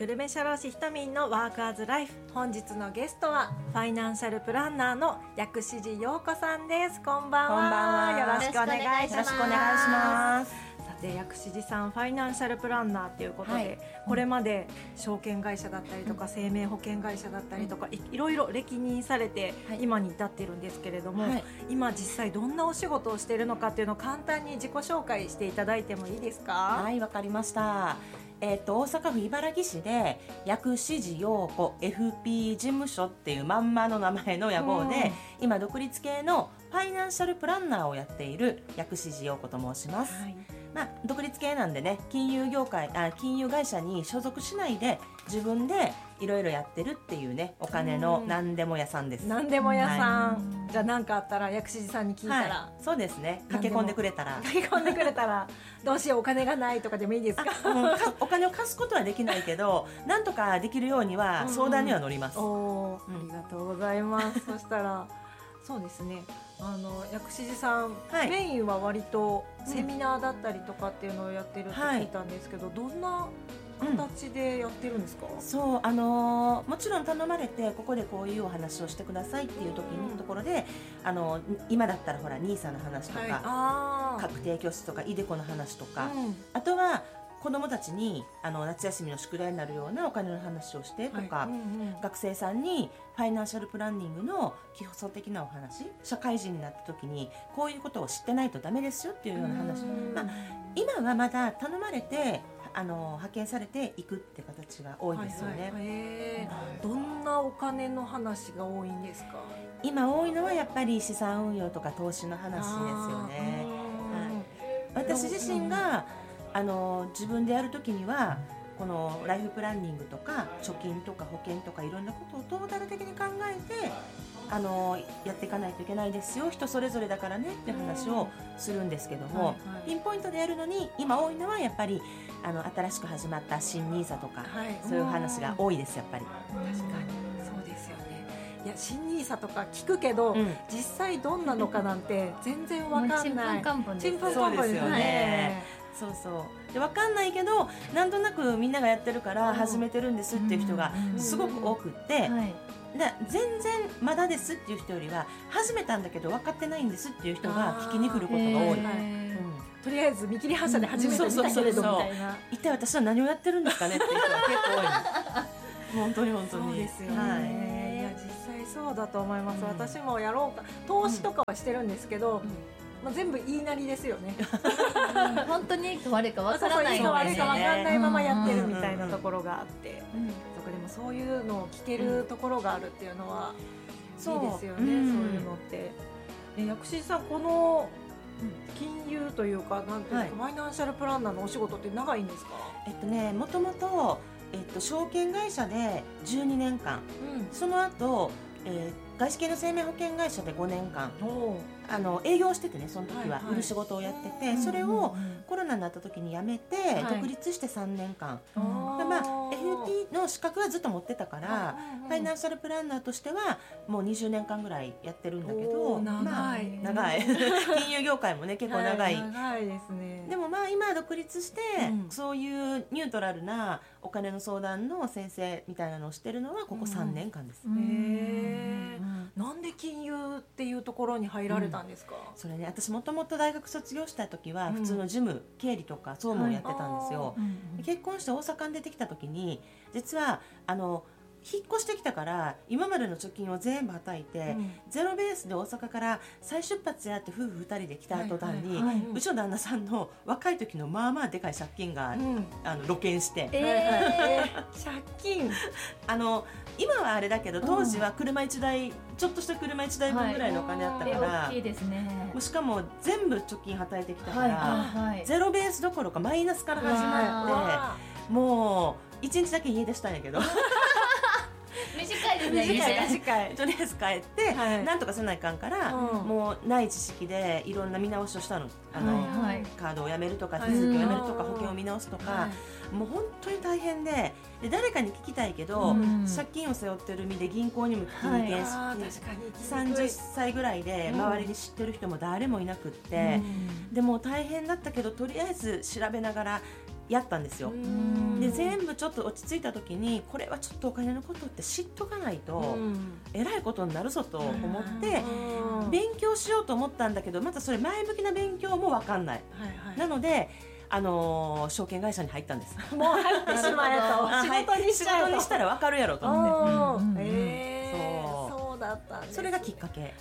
グルメ社労士ひとみんのワーカーズライフ。本日のゲストはファイナンシャルプランナーの薬師寺陽子さんです。こんばんは。 こんばんは。 よろしくお願いします。 よろしくお願いします。 さて薬師寺さんファイナンシャルプランナーということで、はい、これまで証券会社だったりとか、生命保険会社だったりとか、いろいろ歴任されて今に至っているんですけれども、今実際どんなお仕事をしているのかっていうのを簡単に自己紹介していただいてもいいですか？ はい、わかりました。大阪府茨木市で薬師寺陽子 FP 事務所っていうまんまの名前の屋号で、今独立系のファイナンシャルプランナーをやっている薬師寺陽子と申します。独立系なんでね、金融会社に所属しないで自分でいろいろやってるっていうね、お金の何でも屋さんです。 何でも屋さん、じゃあ何かあったら薬師寺さんに聞いたら、 そうですね、駆け込んでくれたらどうしようお金がないとかでもいいですか？ お金を貸すことはできないけど、なんとかできるようには相談には乗ります。 ありがとうございます。そしたらそうですね、薬師寺さん、メインは割とセミナーだったりとかっていうのをやってるって聞いたんですけど、どんな形でやってるんですか？ そう、もちろん頼まれてここでこういうお話をしてくださいっていう時のところで、今だったらほら NISA の話とか、確定拠出とかイデコの話とか、あとは子どもたちに夏休みの宿題になるようなお金の話をしてとか、学生さんにファイナンシャルプランニングの基礎的なお話、社会人になった時にこういうことを知ってないとダメですよっていうような話、今はまだ頼まれて派遣されていくって形が多いですよね。 どんなお金の話が多いんですか？ 今多いのはやっぱり資産運用とか投資の話ですよね。私自身が自分でやるときにはこのライフプランニングとか貯金とか保険とかいろんなことをトータル的に考えてやっていかないといけないですよ、人それぞれだからねって話をするんですけども、ピンポイントでやるのに今多いのはやっぱり新しく始まった新 NISA とか、そういう話が多いです。やっぱり確かにそうですよね。いや、新 NISA とか聞くけど、実際どんなのかなんて全然わかんない。 ちんぷんかんぷんです。 そうですよね。そうで分かんないけど、なんとなくみんながやってるから始めてるんですっていう人がすごく多くって、全然まだですっていう人よりは始めたんだけど分かってないんですっていう人が聞きに来ることが多い。 とりあえず見切り発車で始めてみたけれどみたいな、 一体私は何をやってるんですかねっていう人が結構多い。本当にそうですよね。いや、実際そうだと思います。私もやろうか、投資とかはしてるんですけど、全部言いなりですよね。 本当にいいか悪いか分からない、 悪いか分かんないままやってるみたいなところがあって、そこでもそういうのを聞けるところがあるっていうのはいいですよね。そういうのって。薬師さん、この金融というか、なんていうか、ファイナンシャルプランナーのお仕事って長いんですか？ もともと証券会社で12年間、その後外資系の生命保険会社で5年間営業しててね、その時は売る仕事をやってて、それをコロナになった時に辞めて独立して3年間、FP の資格はずっと持ってたから、ファイナンシャルプランナーとしてはもう20年間ぐらいやってるんだけど、長い金融業界もね結構長いですね。 でも今独立して、そういうニュートラルなお金の相談の先生みたいなのをしてるのはここ3年間です。 なんで金融っていうところに入られたんですか？ それね、私もともと大学卒業した時は普通の事務、経理とか総務をやってたんですよ。結婚して大阪に出てきた時に、実は引っ越してきたから今までの貯金を全部はたいて、ゼロベースで大阪から再出発やって夫婦2人で来た途端に、うちの旦那さんの若い時のまあまあでかい借金が、露見して、 借金今はあれだけど当時は車1台、ちょっとした車1台分ぐらいのお金あったから、 大きいですね。 しかも全部貯金はたいてきたから、ゼロベースどころかマイナスから始まって、もう1日だけ家出したんやけど短いですね。 短いとりあえず帰って、なんとかせないかんから、もうない知識でいろんな見直しをしたの。カードをやめるとか手続きをやめるとか保険を見直すとか、もう本当に大変で、誰かに聞きたいけど、借金を背負ってる身で銀行にも聞きに行けんし、30歳ぐらいで周りに知ってる人も誰もいなくって、でも大変だったけどとりあえず調べながらやったんですよ。で全部ちょっと落ち着いた時にこれはちょっとお金のことって知っとかないとえらいことになるぞと思って勉強しようと思ったんだけど、またそれ前向きな勉強も分かんない、なので証券会社に入ったんです。 もう入ってしまえと仕事にしたら分かるやろと思って、 そうだったんです。 それがきっかけ。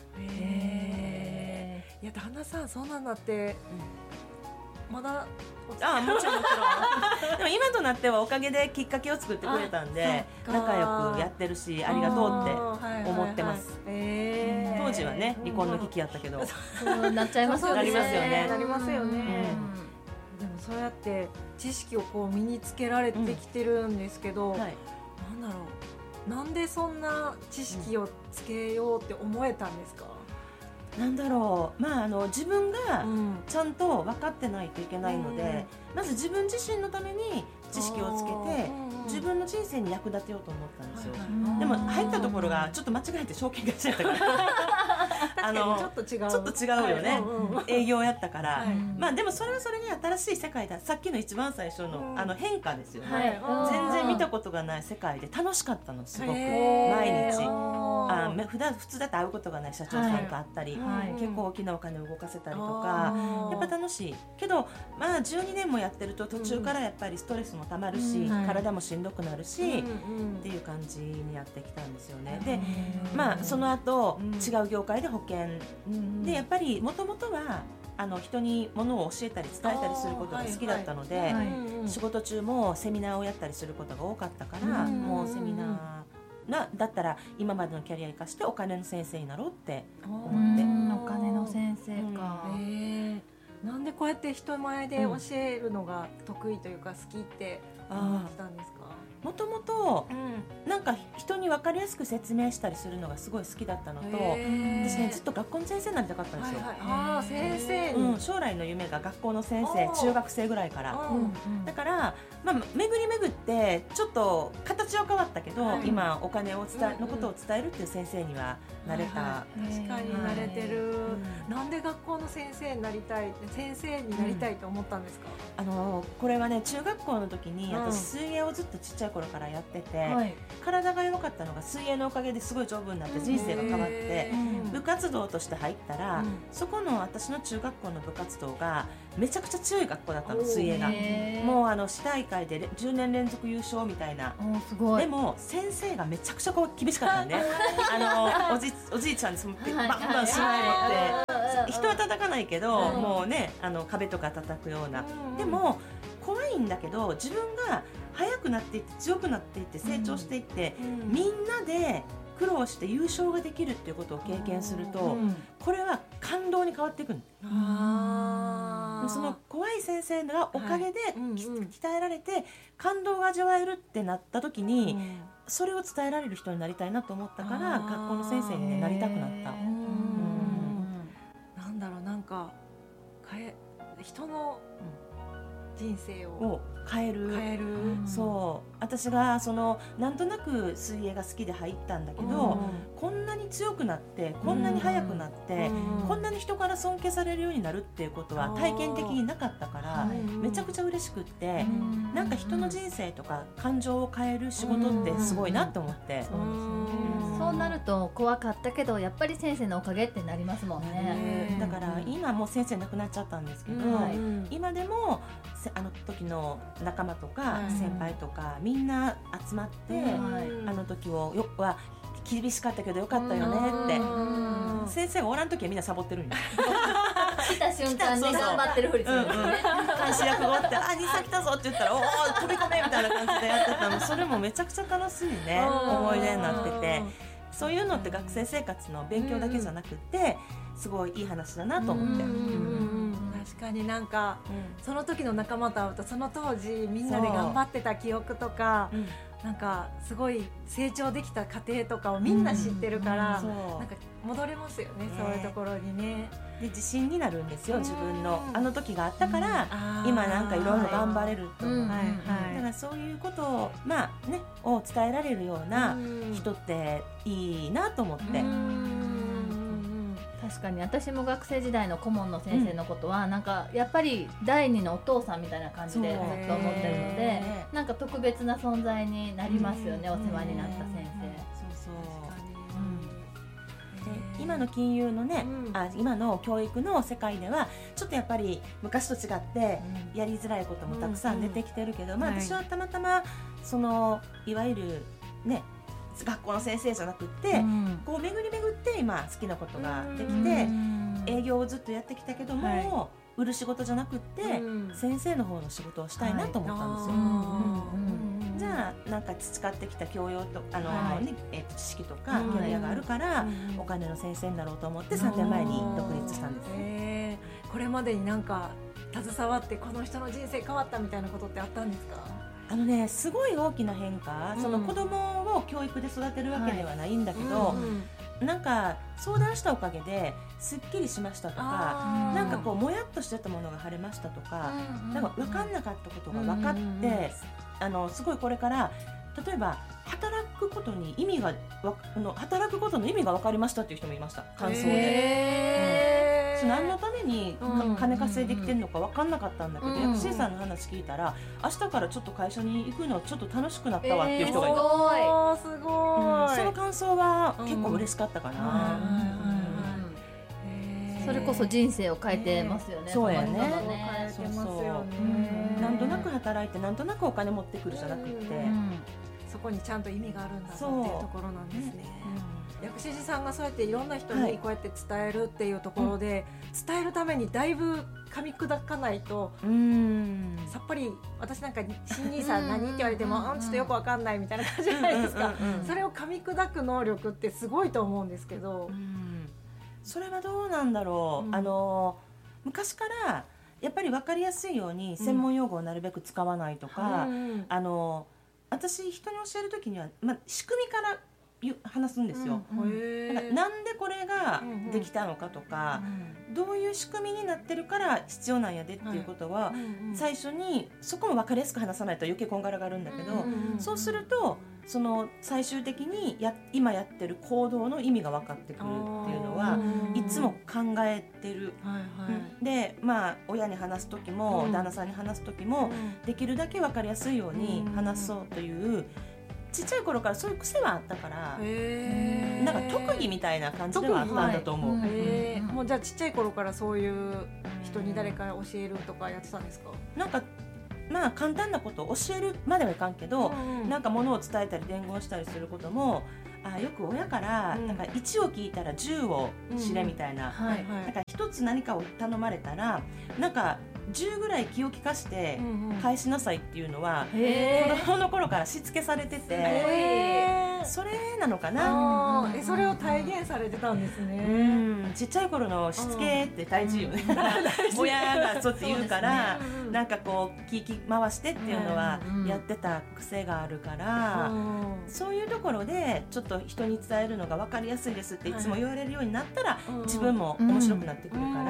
いや旦那さんそうなんだって、まだもちろんもちろんでも今となってはおかげできっかけを作ってくれたんで仲良くやってるし、ありがとうって思ってます。当時はね離婚の危機やったけどそうなっちゃいますよね。 なりますよね。 なりますよね。でもそうやって知識をこう身につけられてきてるんですけど、なんだろう、なんでそんな知識をつけようって思えたんですか？ なんだろう、自分がちゃんと分かってないといけないので、まず自分自身のために知識をつけて自分の人生に役立てようと思ったんですよ。でも入ったところがちょっと間違えて証券会社やったからちょっと違うよね、営業やったから、でもそれはそれに新しい世界だ。さっきの一番最初の変化ですよね、全然見たことがない世界で楽しかったの、すごく毎日普通だって会うことがない社長さんと会ったり、結構大きなお金を動かせたりとかやっぱ楽しいけど、12年もやってると途中からやっぱりストレスもたまるし、体もしんどくなるし、っていう感じにやってきたんですよね。でその後、違う業界で保険でやっぱりもともとは人に物を教えたり伝えたりすることが好きだったので、仕事中もセミナーをやったりすることが多かったから、もうセミナーだったら今までのキャリア生かしてお金の先生になろうって思って。 お金の先生か。 なんでこうやって人前で教えるのが得意というか好きって思ってたんですか？ もともとなんか人に分かりやすく説明したりするのがすごい好きだったのと、私ねずっと学校の先生になりたかったんですよ。 先生に、 将来の夢が学校の先生、中学生ぐらいから、だから巡り巡ってちょっと形は変わったけど、今お金のことを伝えるっていう先生にはなれた。 確かになれてる。なんで学校の先生になりたいと思ったんですか？ これはね中学校の時に私水泳をずっとちっちゃい頃からやってて、体が弱かったのが水泳のおかげですごい丈夫になって人生が変わって、部活動として入ったら、そこの私の中学校の部活動がめちゃくちゃ強い学校だったの、水泳が。もう市大会で10年連続優勝みたいな。 すごい。 でも先生がめちゃくちゃ厳しかったんでおじいちゃんにバンバンスマイルって人は叩かないけど、もうね壁とか叩くような。でも怖いんだけど自分が速くなっていって強くなっていって成長していって、みんなで苦労して優勝ができるっていうことを経験すると、これは感動に変わっていくん。その怖い先生のおかげで鍛えられて感動が味わえるってなった時に、それを伝えられる人になりたいなと思ったから学校の先生に、なりたくなった。 なんだろう、なんか人の人生を変える。そう私がなんとなく水泳が好きで入ったんだけど、こんなに強くなってこんなに速くなって、こんなに人から尊敬されるようになるっていうことは体験的になかったから、めちゃくちゃ嬉しくって、なんか人の人生とか感情を変える仕事ってすごいなと思って。 そうなると怖かったけどやっぱり先生のおかげってなりますもんね。 だから今もう先生亡くなっちゃったんですけど、今でも時の仲間とか先輩とかみんな集まって、あの時は厳しかったけどよかったよねって。先生がおらん時はみんなサボってるんよ。 来た瞬間に頑張ってるふりするんですね。 監視役がおって「兄さん来たぞ」って言ったら「おお飛び込め」みたいな感じでやってたの。それもめちゃくちゃ楽しいね思い出になってて、そういうのって学生生活の勉強だけじゃなくてすごいいい話だなと思って。 確かになんか、その時の仲間と会うとその当時みんなで頑張ってた記憶とか、なんかすごい成長できた過程とかをみんな知ってるから、なんか戻れますよね、そういうところにね。 で自信になるんですよ、自分のあの時があったから、今なんかいろいろ頑張れると。だからそういうことをを伝えられるような人っていいなと思って。 確確かに私も学生時代の顧問の先生のことは、なんかやっぱり第二のお父さんみたいな感じでずっと思ってるので、なんか特別な存在になりますよね、お世話になった先生。 で今の金融のね、今の教育の世界ではちょっとやっぱり昔と違ってやりづらいこともたくさん出てきてるけど、私はたまたまそのいわゆるね学校の先生じゃなくって、こう巡り巡って今好きなことができて、営業をずっとやってきたけども、売る仕事じゃなくって、先生の方の仕事をしたいなと思ったんですよ。じゃあなんか培ってきた教養と知識とかキャリアがあるから、お金の先生になろうと思って3年前に独立したんですね。 これまでになんか携わってこの人の人生変わったみたいなことってあったんですか？ すごい大きな変化、その子供を教育で育てるわけではないんだけど、なんか相談したおかげですっきりしましたとか、なんかこうもやっとしてたものが晴れましたとか、なんか分かんなかったことが分かって、すごいこれから例えば働くことの意味が分かりましたっていう人もいました、感想で。何のために金稼いできてるのか分かんなかったんだけど、薬師さんの話聞いたら明日からちょっと会社に行くのちょっと楽しくなったわっていう人がいた。 すごい、 その感想は結構嬉しかったかな。 それこそ人生を変えてますよね。 そうやね。 変えてますよね。 なんとなく働いてなんとなくお金持ってくるじゃなくて、 そこにちゃんと意味があるんだっていうところなんですね。薬師寺さんがそうやっていろんな人にこうやって伝えるっていうところで、伝えるためにだいぶ噛み砕かないと、さっぱり私なんか新兄さん何って言われてもちょっとよくわかんないみたいな感じじゃないですか。それを噛み砕く能力ってすごいと思うんですけど、 それはどうなんだろう。昔からやっぱり分かりやすいように専門用語をなるべく使わないとか、私人に教えるときには、仕組みから話すんですよ。なんでこれができたのかとか、どういう仕組みになってるから必要なんやでっていうことは、最初にそこも分かりやすく話さないと余計こんがらがるんだけど、そうするとその最終的に今やってる行動の意味が分かってくるっていうのはいつも考えてる。で親に話す時も旦那さんに話す時もできるだけ分かりやすいように話そうというちっちゃい頃からそういう癖はあったから、なんか特技みたいな感じではあったんだと思う。 もうじゃあちっちゃい頃からそういう人に誰か教えるとかやってたんですか？ なんか簡単なことを教えるまではいかんけど、なんか物を伝えたり伝言したりすることもよく親からなんか1を聞いたら10を知れみたいな、なんか1つ何かを頼まれたらなんか10ぐらい気を利かして返しなさいっていうのは子供の頃からしつけされてて、それなのかな。 それを体現されてたんですね。 ちっちゃい頃のしつけって大事よね。親がそうって言うからなんかこう気回してっていうのはやってた癖があるから、そういうところでちょっと人に伝えるのが分かりやすいですっていつも言われるようになったら自分も面白くなってくるから、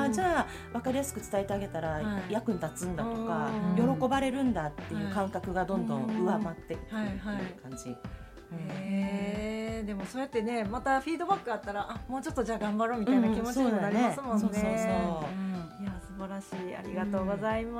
じゃあ分かりやすく伝えてあげたら役に立つんだとか、喜ばれるんだっていう感覚がどんどん上回ってくる感じ。 でもそうやってね、またフィードバックあったらもうちょっとじゃあ頑張ろうみたいな気持ちにもなりますもんね。いや素晴らしい、ありがとうございます。